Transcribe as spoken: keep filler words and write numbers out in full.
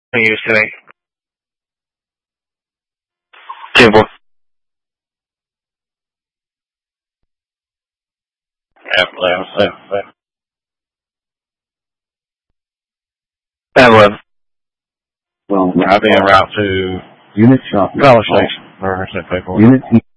Used to me. Temple. Yep, left, left, left. Evelyn. Well, I'll be en route to unit shop. College Station. Or I said paperwork. Unit